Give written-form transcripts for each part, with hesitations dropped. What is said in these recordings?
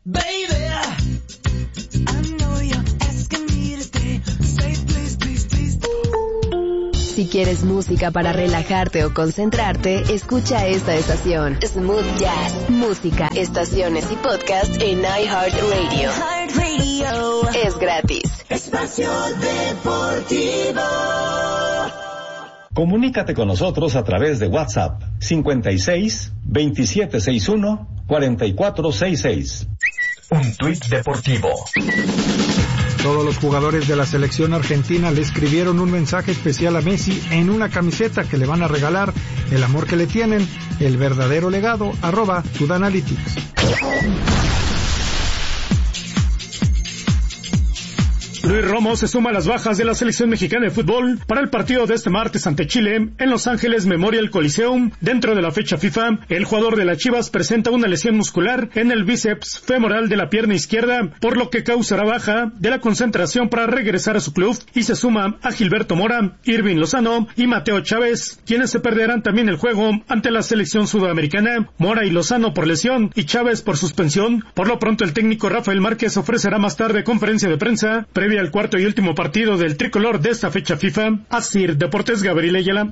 Si quieres música para relajarte o concentrarte, escucha esta estación. Smooth Jazz. Música, estaciones y podcast en iHeartRadio. Es gratis. Espacio Deportivo. Comunícate con nosotros a través de WhatsApp 56 2761 4466. Un tuit deportivo. Todos los jugadores de la selección argentina le escribieron un mensaje especial a Messi en una camiseta que le van a regalar. El amor que le tienen, el verdadero legado, @Sudanalytics. Luis Romo se suma a las bajas de la selección mexicana de fútbol para el partido de este martes ante Chile en Los Ángeles Memorial Coliseum. Dentro de la fecha FIFA, el jugador de las Chivas presenta una lesión muscular en el bíceps femoral de la pierna izquierda, por lo que causará baja de la concentración para regresar a su club, y se suma a Gilberto Mora, Irving Lozano y Mateo Chávez, quienes se perderán también el juego ante la selección sudamericana. Mora y Lozano por lesión y Chávez por suspensión. Por lo pronto, el técnico Rafael Márquez ofrecerá más tarde conferencia de prensa previa al cuarto y último partido del tricolor de esta fecha FIFA. Asir Deportes, Gabriel Ayala.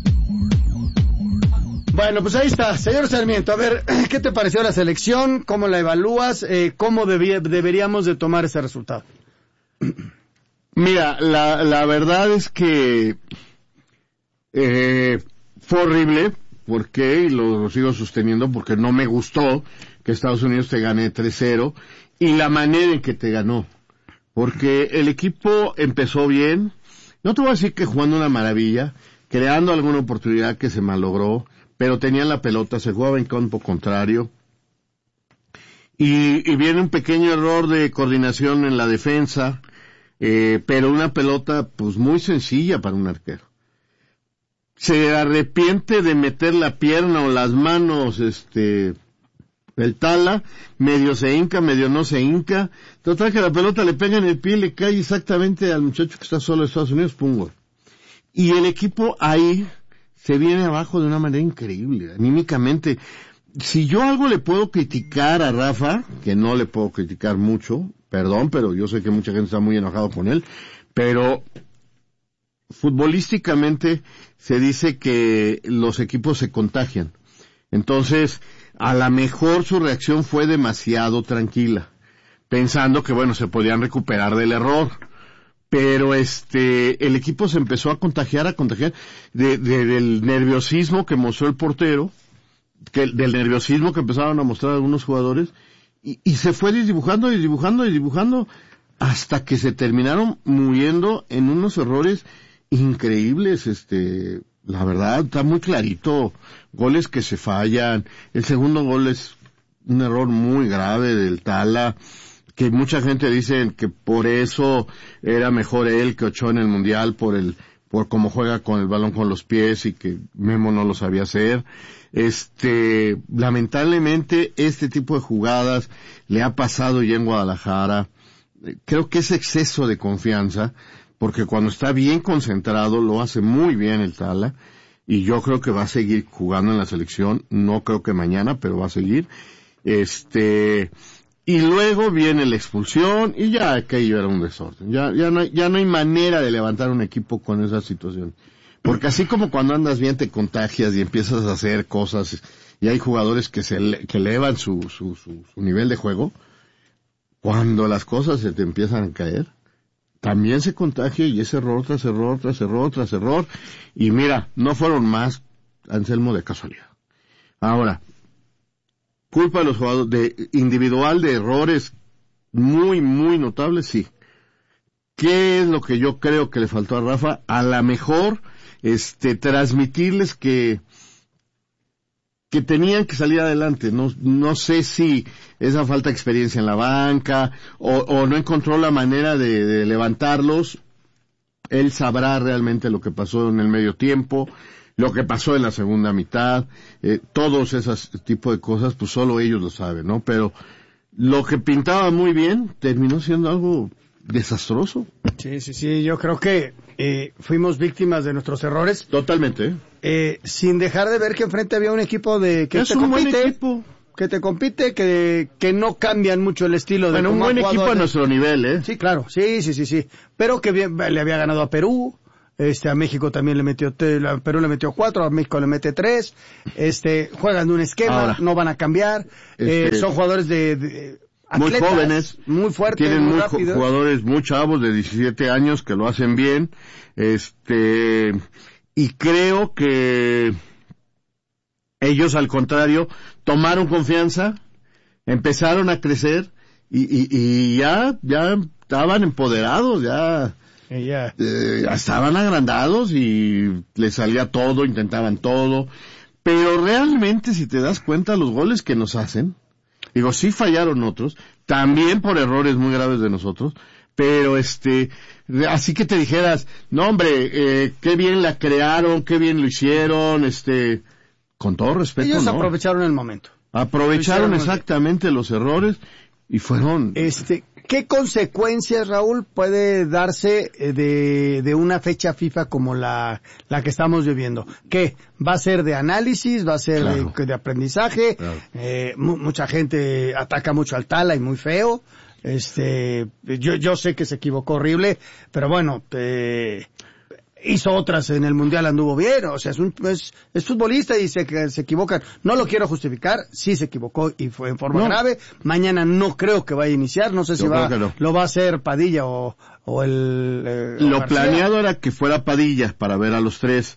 Bueno, pues ahí está, señor Sarmiento. A ver, ¿qué te pareció la selección? ¿Cómo la evalúas? ¿Cómo deberíamos de tomar ese resultado? Mira, la verdad es que fue horrible. ¿Por qué? Y lo sigo sosteniendo porque no me gustó que Estados Unidos te gane 3-0 y la manera en que te ganó. Porque el equipo empezó bien, no te voy a decir que jugando una maravilla, creando alguna oportunidad que se malogró, pero tenían la pelota, se jugaba en campo contrario, y viene un pequeño error de coordinación en la defensa, pero una pelota pues muy sencilla para un arquero. Se arrepiente de meter la pierna o las manos, el Tala, medio se hinca, medio no se hinca, total que la pelota le pega en el pie y le cae exactamente al muchacho que está solo de Estados Unidos, pum, gol. Y el equipo ahí se viene abajo de una manera increíble, anímicamente. Si yo algo le puedo criticar a Rafa, que no le puedo criticar mucho, perdón, pero yo sé que mucha gente está muy enojado con él, pero futbolísticamente se dice que los equipos se contagian. Entonces, a lo mejor su reacción fue demasiado tranquila, pensando que bueno, se podían recuperar del error. Pero el equipo se empezó a contagiar del nerviosismo que mostró el portero, del nerviosismo que empezaron a mostrar algunos jugadores, y se fue dibujando hasta que se terminaron muriendo en unos errores increíbles. La verdad, está muy clarito, goles que se fallan. El segundo gol es un error muy grave del Tala, que mucha gente dice que por eso era mejor él que Ochoa en el Mundial, por cómo juega con el balón con los pies y que Memo no lo sabía hacer. Lamentablemente este tipo de jugadas le ha pasado ya en Guadalajara. Creo que es exceso de confianza, porque cuando está bien concentrado lo hace muy bien el Tala, y yo creo que va a seguir jugando en la selección, no creo que mañana, pero va a seguir. Y luego viene la expulsión, y ya aquello era un desorden. Ya no hay manera de levantar un equipo con esa situación. Porque así como cuando andas bien te contagias y empiezas a hacer cosas, y hay jugadores que elevan su nivel de juego, cuando las cosas se te empiezan a caer, también se contagia, y es error tras error, tras error, tras error. Y mira, no fueron más, Anselmo, de casualidad. Ahora, culpa de los jugadores, individual, de errores muy, muy notables, sí. ¿Qué es lo que yo creo que le faltó a Rafa? A lo mejor, transmitirles que tenían que salir adelante. No sé si esa falta de experiencia en la banca, o no encontró la manera de levantarlos. Él sabrá realmente lo que pasó en el medio tiempo, lo que pasó en la segunda mitad, todos esos tipos de cosas, pues solo ellos lo saben, ¿no? Pero lo que pintaba muy bien terminó siendo algo desastroso. Sí, yo creo que fuimos víctimas de nuestros errores. Totalmente. Sin dejar de ver que enfrente había un equipo que es un buen equipo. que te compite, que no cambian mucho el estilo de bueno, un buen equipo a nuestro nivel, ¿eh? Sí, claro, sí, pero que bien, le había ganado a Perú, a México también le metió, a Perú le metió 4, a México le mete 3, juegan de un esquema, ahora, no van a cambiar, son jugadores de atletas, muy jóvenes, muy fuertes, tienen muy rápidos. Jugadores muy chavos de 17 años que lo hacen bien, y creo que ellos al contrario tomaron confianza, empezaron a crecer y ya estaban empoderados, ya estaban agrandados y les salía todo, intentaban todo, pero realmente si te das cuenta los goles que nos hacen, digo, sí fallaron otros, también por errores muy graves de nosotros, pero así que te dijeras, no hombre, qué bien la crearon, qué bien lo hicieron, con todo respeto, ellos ¿no? aprovecharon el momento. Aprovecharon exactamente los errores y fueron... ¿Qué consecuencias, Raúl, puede darse de una fecha FIFA como la que estamos viviendo? ¿Qué? ¿Va a ser de análisis? ¿Va a ser de aprendizaje? Claro. Mucha gente ataca mucho al Tala y muy feo. Yo sé que se equivocó horrible, pero bueno, hizo otras en el Mundial, anduvo bien, o sea, es futbolista y se equivoca. No lo quiero justificar, sí se equivocó y fue en forma grave. Mañana no creo que vaya a iniciar, no sé si lo va a hacer Padilla o lo García. Planeado era que fuera Padilla para ver a los tres.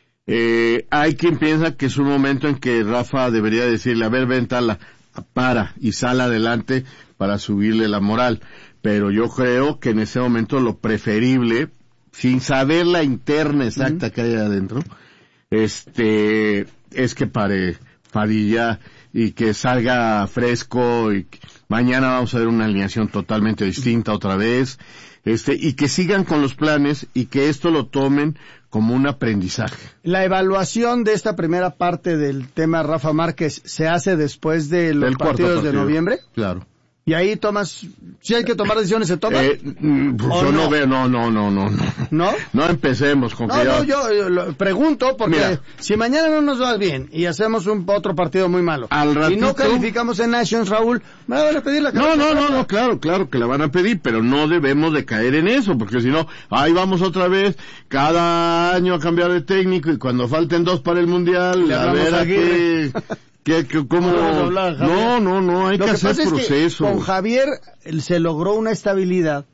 Hay quien piensa que es un momento en que Rafa debería decirle, a ver, ven Tala, para y sal adelante para subirle la moral. Pero yo creo que en ese momento lo preferible, sin saber la interna exacta que hay adentro, es que pare Padilla y que salga fresco y mañana vamos a ver una alineación totalmente distinta otra vez, y que sigan con los planes y que esto lo tomen como un aprendizaje. La evaluación de esta primera parte del tema Rafa Márquez se hace después de los partidos de noviembre. Claro. Y ahí tomas, si hay que tomar decisiones, ¿se toman? Yo no veo, no. ¿No? No empecemos con que yo lo pregunto porque mira, si mañana no nos va bien y hacemos otro partido muy malo y no calificamos en Nations, Raúl, me van a pedir la cabeza. No, claro que la van a pedir, pero no debemos de caer en eso, porque si no, ahí vamos otra vez, cada año a cambiar de técnico y cuando falten 2 para el Mundial, a ver a qué... ¿Cómo? No, hay que hacer proceso. Es que con Javier se logró una estabilidad.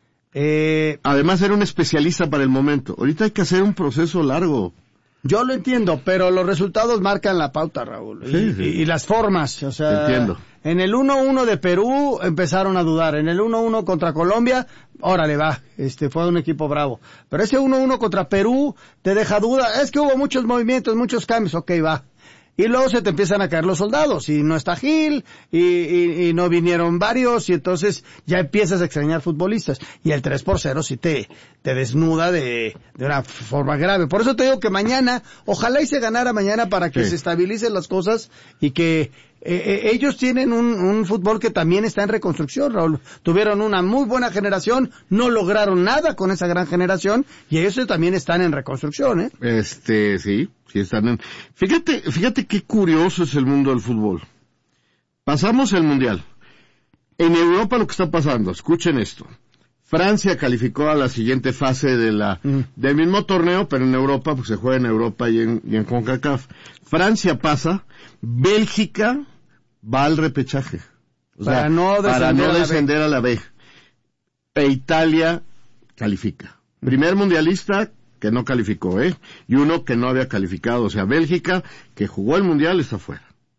Además era un especialista para el momento. Ahorita hay que hacer un proceso largo. Yo lo entiendo, pero los resultados marcan la pauta, Raúl. Y las formas, o sea. Entiendo. En el 1-1 de Perú empezaron a dudar. En el 1-1 contra Colombia, órale va, fue un equipo bravo. Pero ese 1-1 contra Perú te deja duda. Es que hubo muchos movimientos, muchos cambios, ok, va. Y luego se te empiezan a caer los soldados, y no está Gil, y no vinieron varios, y entonces ya empiezas a extrañar futbolistas. Y el 3-0 sí te desnuda de una forma grave. Por eso te digo que mañana, ojalá y se ganara mañana para que se estabilicen las cosas, y que ellos tienen un fútbol que también está en reconstrucción, Raúl. Tuvieron una muy buena generación, no lograron nada con esa gran generación, y ellos también están en reconstrucción, Sí están en... Fíjate qué curioso es el mundo del fútbol. Pasamos el Mundial. En Europa lo que está pasando, escuchen esto. Francia calificó a la siguiente fase del mismo torneo, pero en Europa, porque se juega en Europa y en CONCACAF. Francia pasa, Bélgica va al repechaje. Para no descender a la B. E Italia califica. Primer mundialista que no calificó, y uno que no había calificado, o sea, Bélgica, que jugó el Mundial, está fuera.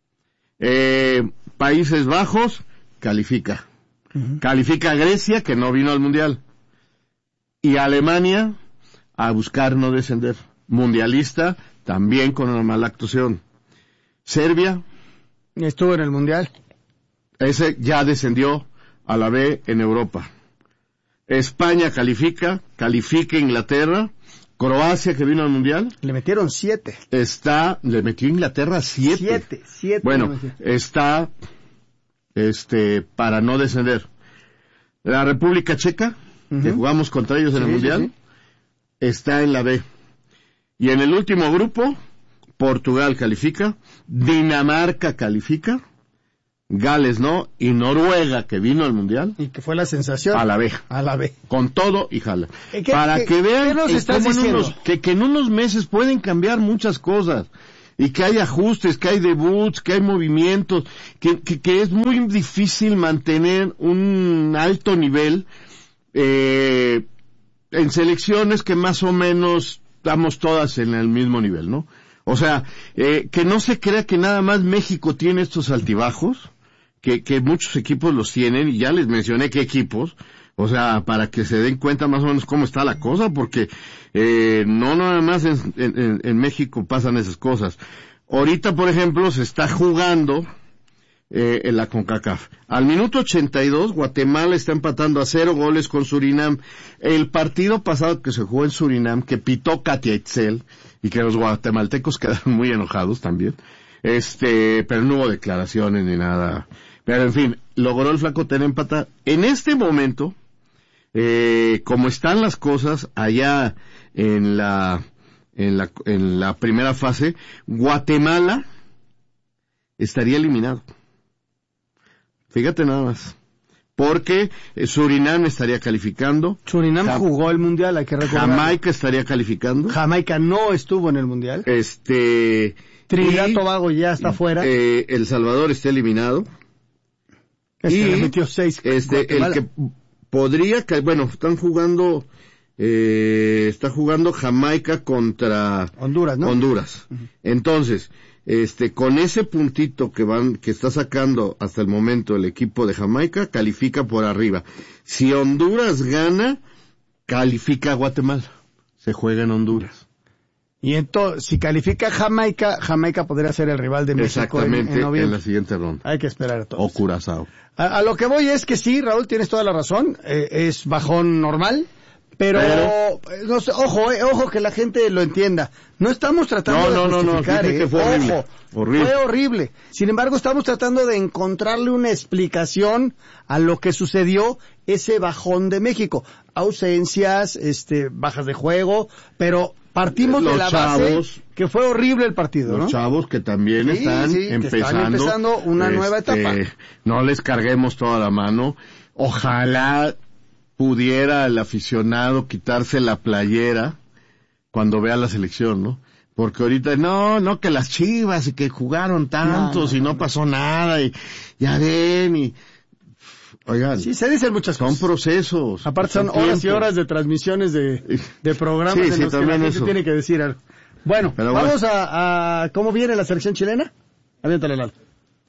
Países Bajos, califica. Califica Grecia, que no vino al Mundial. Y Alemania, a buscar no descender. Mundialista, también con una mala actuación. Serbia. Estuvo en el Mundial. Ese ya descendió a la B en Europa. España califica Inglaterra. Croacia, que vino al Mundial. Le metieron 7. Le metió Inglaterra 7. 7. Bueno, está, para no descender. La República Checa, que jugamos contra ellos en el Mundial, está en la B. Y en el último grupo, Portugal califica, Dinamarca califica, Gales no, y Noruega, que vino al Mundial. Y que fue la sensación. A la B. Con todo y jala. Para que vean ¿qué nos estás diciendo? Que en unos meses pueden cambiar muchas cosas. Y que hay ajustes, que hay debuts, que hay movimientos, que es muy difícil mantener un alto nivel, en selecciones que más o menos estamos todas en el mismo nivel, ¿no? O sea, que no se crea que nada más México tiene estos altibajos, que muchos equipos los tienen, y ya les mencioné qué equipos, o sea, para que se den cuenta más o menos cómo está la cosa, porque no nada más en México pasan esas cosas. Ahorita, por ejemplo, se está jugando en la CONCACAF. Al minuto 82, Guatemala está empatando a 0 goles con Surinam. El partido pasado que se jugó en Surinam, que pitó Katia Itzel, y que los guatemaltecos quedaron muy enojados también, pero no hubo declaraciones ni nada. Pero en fin, logró el Flaco tener empatar. En este momento, como están las cosas allá en la primera fase, Guatemala estaría eliminado. Fíjate nada más. Porque Surinam estaría calificando. Surinam jugó el Mundial, hay que recordar. Jamaica estaría calificando. Jamaica no estuvo en el Mundial. Trinidad y Tobago ya está fuera. El Salvador está eliminado. Le metió 6. El que podría, están jugando, está jugando Jamaica contra Honduras, ¿no? Honduras. Uh-huh. Entonces, con ese puntito que está sacando hasta el momento el equipo de Jamaica, califica por arriba. Si Honduras gana, califica a Guatemala. Se juega en Honduras. Y entonces, si califica Jamaica podría ser el rival de México en noviembre. En la siguiente ronda. Hay que esperar todo. O Curazao. A lo que voy es que sí, Raúl, tienes toda la razón. Es bajón normal. Pero no sé, ojo que la gente lo entienda. No estamos tratando de justificar, que fue horrible. Fue horrible. Sin embargo, estamos tratando de encontrarle una explicación a lo que sucedió ese bajón de México. Ausencias, bajas de juego, pero partimos de la base que fue horrible el partido, ¿no? Los chavos que también están empezando una nueva etapa. No les carguemos toda la mano. Ojalá pudiera el aficionado quitarse la playera cuando vea la selección, ¿no? Porque ahorita, no, que las Chivas y que jugaron tantos y no pasó nada y ya ven y... Oigan, sí, se dicen muchas cosas. Son procesos. Aparte son horas y horas de transmisiones de programas en los que la gente tiene que decir algo. Bueno, vamos a ¿cómo viene la selección chilena? Aviéntale, Lalo.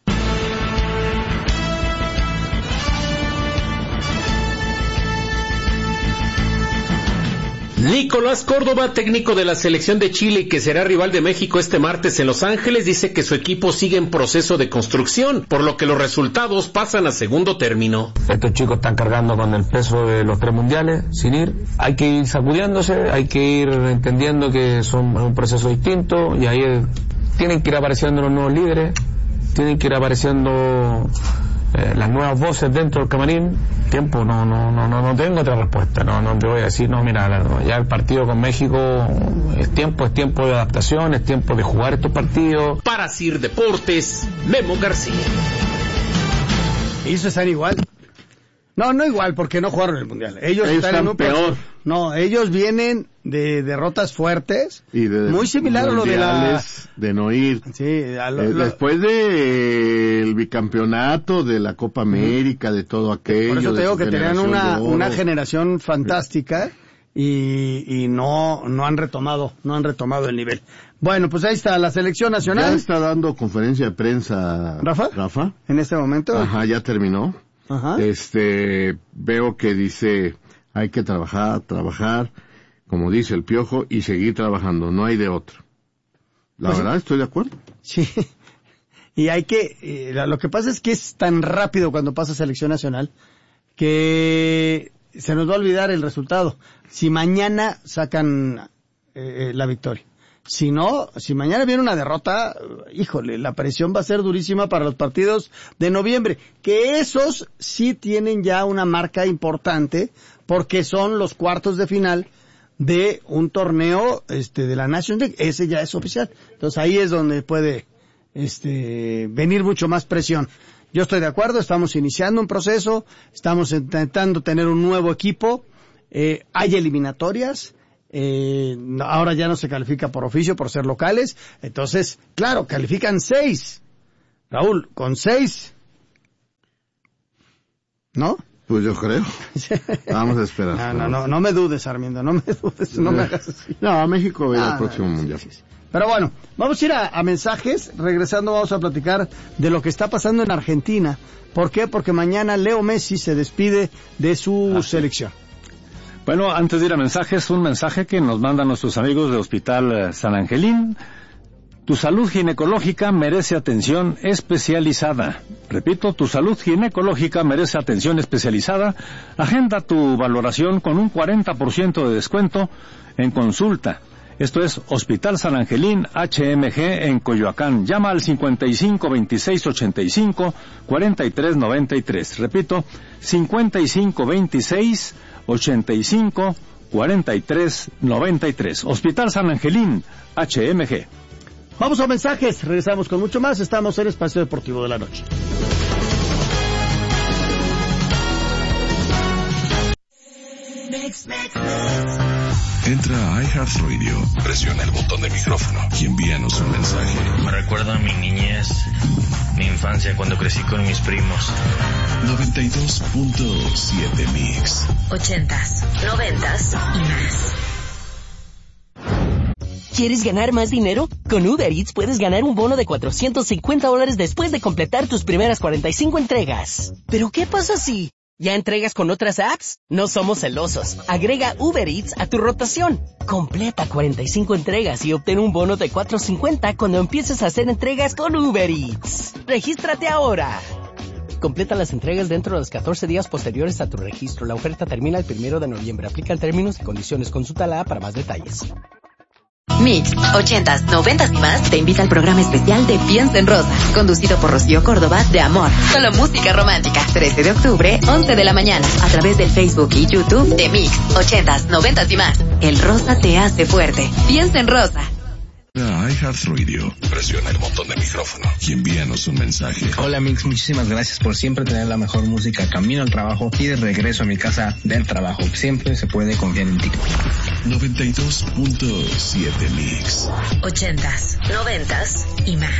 Nicolás Córdoba, técnico de la selección de Chile y que será rival de México este martes en Los Ángeles, dice que su equipo sigue en proceso de construcción, por lo que los resultados pasan a segundo término. Estos chicos están cargando con el peso de los 3 mundiales, sin ir. Hay que ir sacudiéndose, hay que ir entendiendo que son un proceso distinto y ahí tienen que ir apareciendo los nuevos líderes, tienen que ir apareciendo las nuevas voces dentro del camarín. Tiempo, no tengo otra respuesta, no te voy a decir, ya el partido con México es tiempo de adaptación, es tiempo de jugar estos partidos. Para CIR Deportes, Memo García. ¿Y eso están igual? No igual, porque no jugaron el Mundial. Ellos están peor. No, ellos vienen de derrotas fuertes, y muy similar a lo de no ir. Sí, después del bicampeonato de la Copa América, de todo aquello. Por eso te digo que tenían una generación fantástica y no han retomado el nivel. Bueno, pues ahí está la selección nacional. Ya está dando conferencia de prensa Rafa. En este momento. Ajá, ya terminó. Ajá. Veo que dice, hay que trabajar, como dice el Piojo, y seguir trabajando, no hay de otro. La verdad, estoy de acuerdo. Sí. Y hay que, lo que pasa es que es tan rápido cuando pasa selección nacional que se nos va a olvidar el resultado. Si mañana sacan la victoria. Si no, si mañana viene una derrota, híjole, la presión va a ser durísima para los partidos de noviembre, que esos sí tienen ya una marca importante, porque son los cuartos de final de un torneo de la Nations League. Ese ya es oficial. Entonces ahí es donde puede venir mucho más presión. Yo estoy de acuerdo, estamos iniciando un proceso, estamos intentando tener un nuevo equipo, hay eliminatorias, ahora ya no se califica por oficio por ser locales, entonces, claro, califican 6. Raúl, con 6, ¿no? Pues yo creo. Vamos a esperar. No me dudes, Armindo, no me dudes, no me hagas así. No, a México va al próximo mundial. Sí. Pero bueno, vamos a ir a mensajes. Regresando vamos a platicar de lo que está pasando en Argentina. ¿Por qué? Porque mañana Leo Messi se despide de su selección. Bueno, antes de ir a mensajes, un mensaje que nos mandan nuestros amigos de Hospital San Angelín. Tu salud ginecológica merece atención especializada. Repito, tu salud ginecológica merece atención especializada. Agenda tu valoración con un 40% de descuento en consulta. Esto es Hospital San Angelín HMG en Coyoacán. Llama al 55 26 85 43 93. Repito, 55 26 85 43 93. Hospital San Angelín HMG. Vamos a mensajes, regresamos con mucho más. Estamos en Espacio Deportivo de la Noche. Entra a iHeartRadio, presiona el botón de micrófono y envíanos un mensaje. Me recuerda a mi niñez, mi infancia cuando crecí con mis primos. 92.7 Mix. 80s, 90s y más. ¿Quieres ganar más dinero? Con Uber Eats puedes ganar un bono de $450 después de completar tus primeras 45 entregas. ¿Pero qué pasa si ya entregas con otras apps? No somos celosos. Agrega Uber Eats a tu rotación. Completa 45 entregas y obtén un bono de $450 cuando empieces a hacer entregas con Uber Eats. ¡Regístrate ahora! Completa las entregas dentro de los 14 días posteriores a tu registro. La oferta termina el 1 de noviembre. Aplican términos y condiciones. Consulta la app para más detalles. Mix, 80s, 90s y más te invita al programa especial de Piensa en Rosa, conducido por Rocío Córdoba de Amor. Solo música romántica. 13 de octubre, 11 de la mañana, a través del Facebook y YouTube de Mix, 80s, 90s y más. El rosa te hace fuerte. Piensa en Rosa. A iHeartRadio, presiona el botón de micrófono y envíanos un mensaje. Hola Mix, muchísimas gracias por siempre tener la mejor música camino al trabajo y de regreso a mi casa del trabajo. Siempre se puede confiar en ti. 92.7 Mix. 80s, 90s y más.